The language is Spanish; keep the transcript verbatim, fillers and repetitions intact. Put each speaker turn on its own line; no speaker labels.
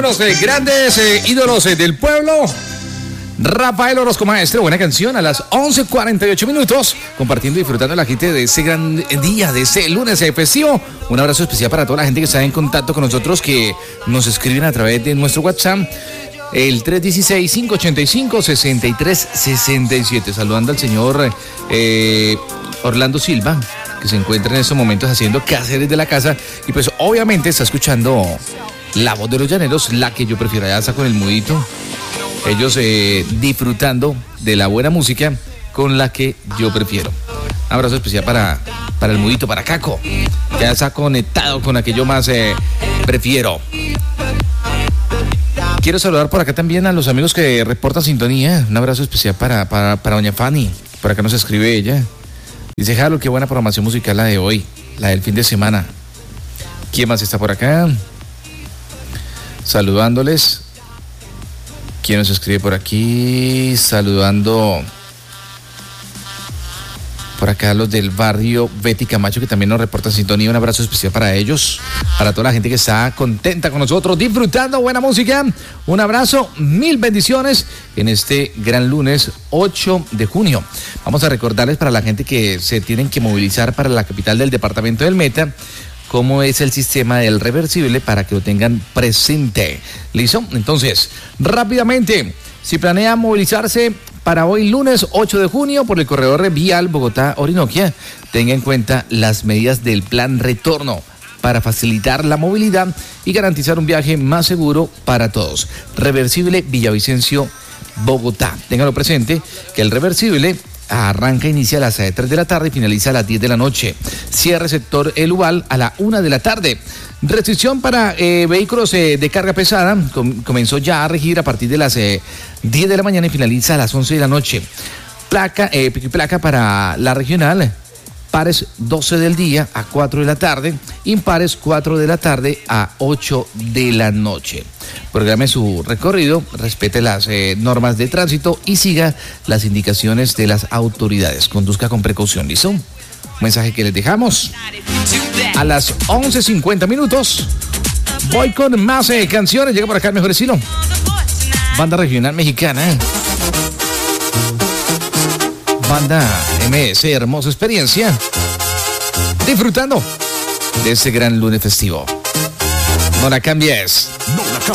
Los eh, grandes eh, ídolos eh, del pueblo. Rafael Orozco Maestro, buena canción a las once cuarenta y ocho minutos, compartiendo y disfrutando la gente de ese gran día, de ese lunes festivo. Un abrazo especial para toda la gente que está en contacto con nosotros, que nos escriben a través de nuestro WhatsApp, el tres uno seis, cinco ocho cinco, seis tres seis siete. Saludando al señor eh, Orlando Silva, que se encuentra en estos momentos haciendo quehaceres de la casa y pues obviamente está escuchando La Voz de los Llaneros, la que yo prefiero. Allá está con el mudito, ellos eh, disfrutando de la buena música con la que yo prefiero. Un abrazo especial para, para el mudito, para Caco, que ya está conectado con la que yo más eh, prefiero. Quiero saludar por acá también a los amigos que reportan sintonía. Un abrazo especial para, para, para doña Fanny. Por acá nos escribe ella. Dice: Jalo, qué buena programación musical la de hoy, la del fin de semana. ¿Quién más está por acá? Saludándoles. ¿Quién nos escribe por aquí? Saludando por acá a los del barrio Betty Camacho, que también nos reportan sintonía. Un abrazo especial para ellos, para toda la gente que está contenta con nosotros, disfrutando buena música. Un abrazo, mil bendiciones en este gran lunes ocho de junio. Vamos a recordarles para la gente que se tienen que movilizar para la capital del departamento del Meta, cómo es el sistema del reversible para que lo tengan presente. ¿Listo? Entonces, rápidamente, si planea movilizarse para hoy lunes ocho de junio por el corredor vial Bogotá-Orinoquia, tenga en cuenta las medidas del plan retorno para facilitar la movilidad y garantizar un viaje más seguro para todos. Reversible Villavicencio, Bogotá. Téngalo presente que el reversible arranca, inicia a las tres de la tarde y finaliza a las diez de la noche. Cierre sector El Ubal a la una de la tarde. Restricción para eh, vehículos eh, de carga pesada com- comenzó ya a regir a partir de las eh, diez de la mañana y finaliza a las once de la noche. Placa, eh, pico y placa para la regional. Pares doce del día a cuatro de la tarde, impares cuatro de la tarde a ocho de la noche. Programe su recorrido, respete las eh, normas de tránsito y siga las indicaciones de las autoridades. Conduzca con precaución, ¿listo? Un mensaje que les dejamos a las once cincuenta minutos. Voy con más eh, canciones. Llega por acá el mejor estilo, banda regional mexicana, banda M S, hermosa experiencia, disfrutando de ese gran lunes festivo. No la cambies. No la cambies.